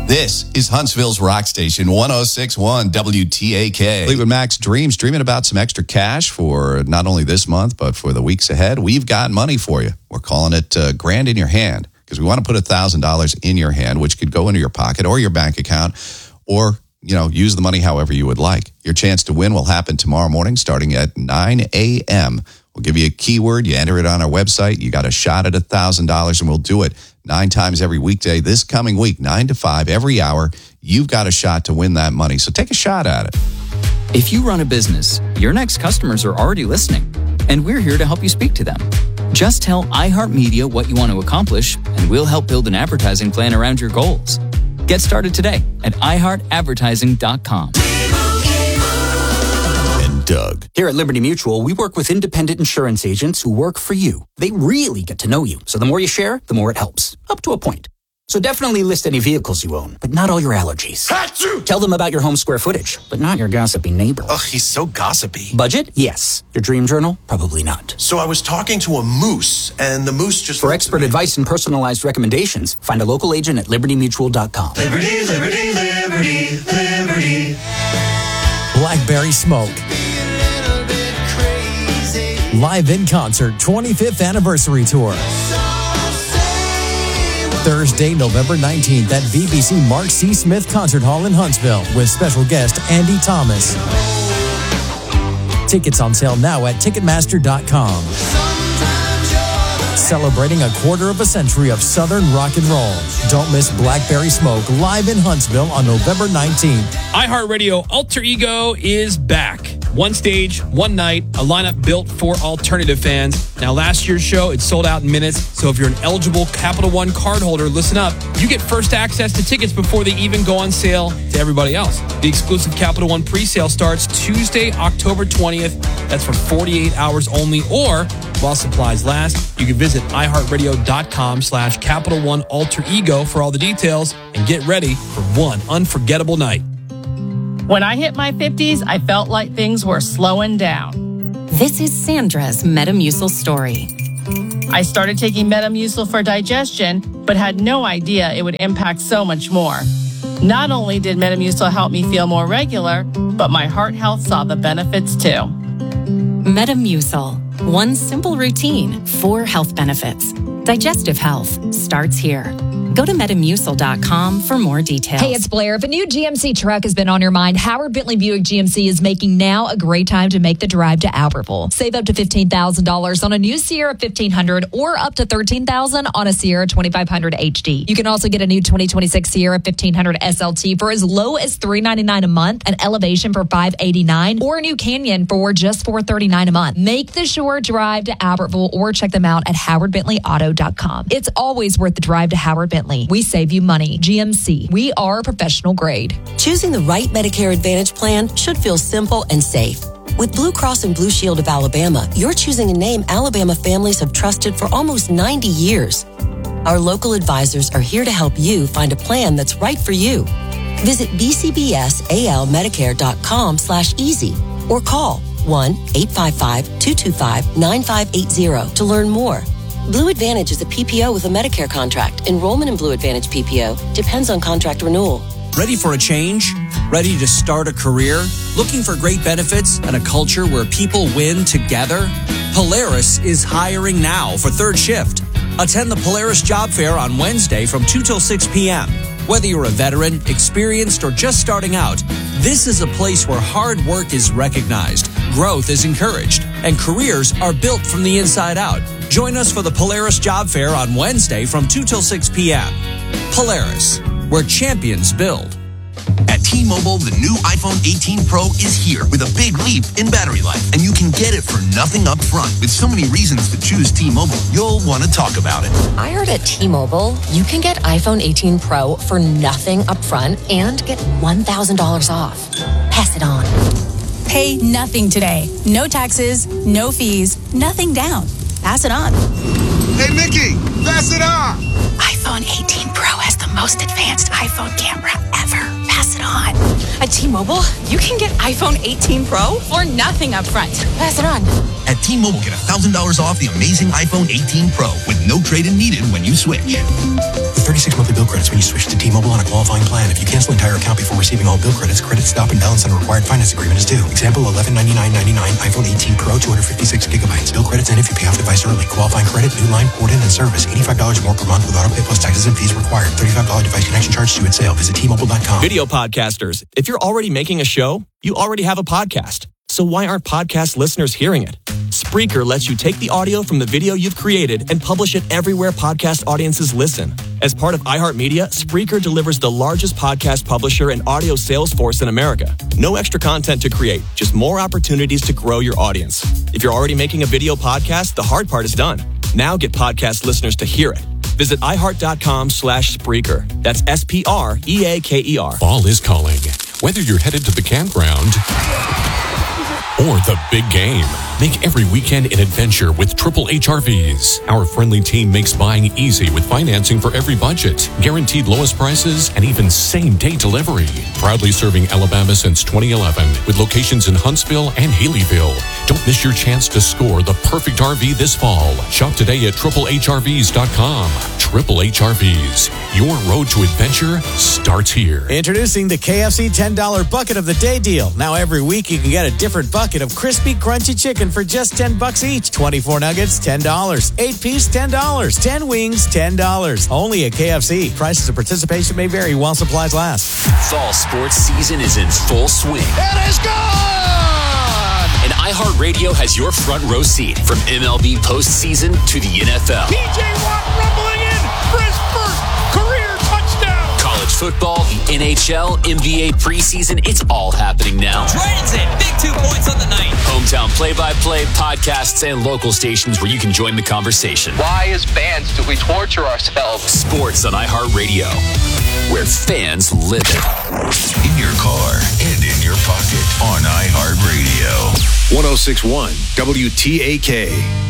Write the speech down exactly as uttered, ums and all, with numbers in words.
This is Huntsville's Rock Station, one oh six point one W T A K. Fleetwood Mac's Dreams, dreaming about some extra cash for not only this month, but for the weeks ahead. We've got money for you. We're calling it uh, Grand in Your Hand, because we want to put one thousand dollars in your hand, which could go into your pocket or your bank account, or, you know, use the money however you would like. Your chance to win will happen tomorrow morning starting at nine a.m. We'll give you a keyword. You enter it on our website. You got a shot at one thousand dollars, and we'll do it nine times every weekday this coming week, nine to five, every hour. You've got a shot to win that money, so take a shot at it. If you run a business, your next customers are already listening, and we're here to help you speak to them. Just tell iHeartMedia what you want to accomplish, and we'll help build an advertising plan around your goals. Get started today at i heart advertising dot com. Doug. Here at Liberty Mutual, we work with independent insurance agents who work for you. They really get to know you. So the more you share, the more it helps. Up to a point. So definitely list any vehicles you own, but not all your allergies. Achoo! Tell them about your home square footage, but not your gossipy neighbor. Ugh, he's so gossipy. Budget? Yes. Your dream journal? Probably not. So I was talking to a moose, and the moose just... For expert advice and personalized recommendations, find a local agent at liberty mutual dot com. Liberty, liberty, liberty, liberty. Blackberry Smoke. Live in Concert twenty-fifth Anniversary Tour. Thursday, November nineteenth at V B C Mark C. Smith Concert Hall in Huntsville with special guest Andy Thomas. Tickets on sale now at ticketmaster dot com. Celebrating a quarter of a century of Southern rock and roll. Don't miss Blackberry Smoke live in Huntsville on November nineteenth. iHeartRadio Alter Ego is back. One stage, one night, a lineup built for alternative fans. Now, last year's show, it sold out in minutes, so if you're an eligible Capital One cardholder, listen up. You get first access to tickets before they even go on sale to everybody else. The exclusive Capital One presale starts Tuesday, October twentieth. That's for forty-eight hours only, or while supplies last. You can visit iHeartRadio.com slash Capital One Alter Ego for all the details, and get ready for one unforgettable night. When I hit my fifties, I felt like things were slowing down. This is Sandra's Metamucil story. I started taking Metamucil for digestion, but had no idea it would impact so much more. Not only did Metamucil help me feel more regular, but my heart health saw the benefits too. Metamucil. One simple routine, four health benefits. Digestive health starts here. Go to metamucil dot com for more details. Hey, it's Blair. If a new G M C truck has been on your mind, Howard Bentley Buick G M C is making now a great time to make the drive to Albertville. Save up to fifteen thousand dollars on a new Sierra fifteen hundred or up to thirteen thousand dollars on a Sierra twenty-five hundred H D. You can also get a new twenty twenty-six Sierra fifteen hundred S L T for as low as three hundred ninety-nine dollars a month, an Elevation for five hundred eighty-nine dollars, or a new Canyon for just four hundred thirty-nine dollars a month. Make the short drive to Albertville or check them out at howard bentley auto dot com. It's always worth the drive to Howard Bentley. We save you money. G M C. We are professional grade. Choosing the right Medicare Advantage plan should feel simple and safe. With Blue Cross and Blue Shield of Alabama, you're choosing a name Alabama families have trusted for almost ninety years. Our local advisors are here to help you find a plan that's right for you. Visit b c b s a l medicare dot com slash easy or call one eight five five, two two five, nine five eight zero to learn more. Blue Advantage is a P P O with a Medicare contract. Enrollment in Blue Advantage P P O depends on contract renewal. Ready for a change? Ready to start a career? Looking for great benefits and a culture where people win together? Polaris is hiring now for third shift. Attend the Polaris Job Fair on Wednesday from two till six p.m. Whether you're a veteran, experienced, or just starting out, this is a place where hard work is recognized, growth is encouraged, and careers are built from the inside out. Join us for the Polaris Job Fair on Wednesday from two till six p.m. Polaris, where champions build. At T-Mobile, the new iPhone eighteen Pro is here with a big leap in battery life, and you can get it for nothing up front. With so many reasons to choose T-Mobile, you'll want to talk about it. I heard at T-Mobile, you can get iPhone eighteen Pro for nothing up front and get one thousand dollars off. Pass it on. Pay nothing today. No taxes, no fees, nothing down. Pass it on. Hey, Mickey, pass it on. iPhone eighteen Pro has the most advanced iPhone camera ever. Pass it on. At T-Mobile, you can get iPhone eighteen Pro For nothing up front. Pass it on. At T-Mobile, get one thousand dollars off the amazing iPhone eighteen Pro with no trade-in needed when you switch. thirty-six monthly bill credits when you switch to T-Mobile on a qualifying plan. If you cancel entire account before receiving all bill credits, credit stop and balance on a required finance agreement is due. Example, eleven ninety-nine ninety-nine iPhone eighteen Pro, two hundred fifty-six gigabytes. Bill credits end if you pay off device early. Qualifying credit, new line, port in, and service. eighty-five dollars more per month with auto pay plus taxes and fees required. thirty-five dollars device connection charge due at sale. Visit T Mobile dot com. Video podcasters, if you're already making a show, you already have a podcast. So why aren't podcast listeners hearing it? Spreaker lets you take the audio from the video you've created and publish it everywhere podcast audiences listen. As part of iHeartMedia, Spreaker delivers the largest podcast publisher and audio sales force in America. No extra content to create, just more opportunities to grow your audience. If you're already making a video podcast, the hard part is done. Now get podcast listeners to hear it. Visit iHeart.com slash Spreaker. That's S P R E A K E R. Fall is calling. Whether you're headed to the campground or the big game, make every weekend an adventure with Triple H R Vs. Our friendly team makes buying easy with financing for every budget, guaranteed lowest prices, and even same-day delivery. Proudly serving Alabama since twenty eleven with locations in Huntsville and Haleyville. Don't miss your chance to score the perfect R V this fall. Shop today at triple H R Vs dot com. Triple H R Vs. Your road to adventure starts here. Introducing the K F C ten dollar Bucket of the Day deal. Now every week you can get a different bucket of crispy, crunchy chicken for just ten bucks each. twenty-four nuggets, ten dollars. eight piece, ten dollars. ten wings, ten dollars. Only at K F C. Prices of participation may vary while supplies last. Fall sports season is in full swing. It is gone! And iHeartRadio has your front row seat from M L B postseason to the N F L. T J Watt rumbling in for his first career touchdown. College football, the N H L, N B A preseason, it's all happening now. Dragons in, big two points on the night. Hometown play-by-play, podcasts, and local stations where you can join the conversation. Why, as fans, do we torture ourselves? Sports on iHeartRadio, where fans live it. In your car and in your pocket on iHeartRadio. one oh six point one W T A K.